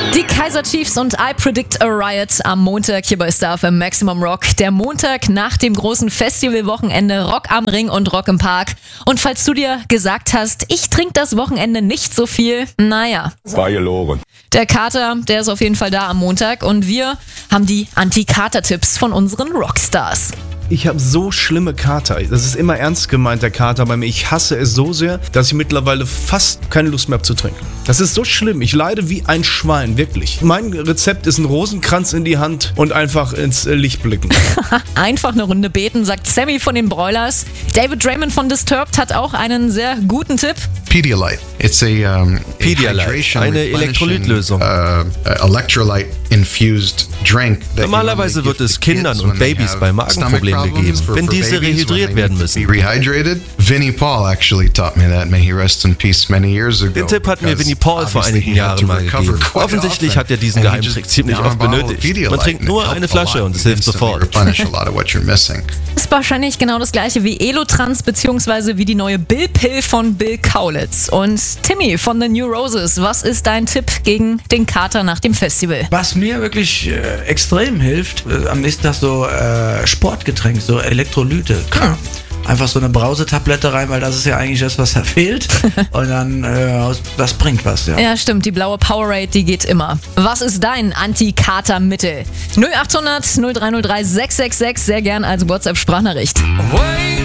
Die Kaiser Chiefs und I Predict a Riot am Montag hier bei Star FM Maximum Rock. Der Montag nach dem großen Festivalwochenende Rock am Ring und Rock im Park. Und falls du dir gesagt hast, ich trinke das Wochenende nicht so viel, naja. War gelogen. Der Kater, der ist auf jeden Fall da am Montag und wir haben die Anti-Kater-Tipps von unseren Rockstars. Ich habe so schlimme Kater. Das ist immer ernst gemeint, der Kater bei mir. Ich hasse es so sehr, dass ich mittlerweile fast keine Lust mehr habe zu trinken. Das ist so schlimm. Ich leide wie ein Schwein, wirklich. Mein Rezept ist ein Rosenkranz in die Hand und einfach ins Licht blicken. Einfach eine Runde beten, sagt Sammy von den Broilers. David Draymond von Disturbed hat auch einen sehr guten Tipp. Pedialyte. It's a Pedialyte, eine Elektrolytlösung. Electrolyte infused drink. Normalerweise wird es Kindern und Babys bei Magenproblemen gegeben, wenn diese rehydriert werden müssen. Vinnie Paul actually taught me that. May he rest in peace many years ago. Den Tipp hat mir Vinnie Paul vor einigen Jahren mal gegeben. Offensichtlich hat er diesen Geheimtrick ziemlich oft benötigt. Man trinkt nur eine Flasche und es hilft sofort. Ist wahrscheinlich genau das gleiche wie Elotrans bzw. wie die neue Bill-Pill von Bill Kaulitz. Und Timmy von The New Roses, was ist dein Tipp gegen den Kater nach dem Festival? Was mir wirklich extrem hilft, am nächsten Tag so Sportgetränk, so Elektrolyte. Einfach so eine Brausetablette rein, weil das ist ja eigentlich das, was da fehlt. Und dann, das bringt was, ja. Ja, stimmt, die blaue Powerade, die geht immer. Was ist dein Anti-Kater-Mittel? 0800 0303 666, sehr gern als WhatsApp-Sprachnachricht.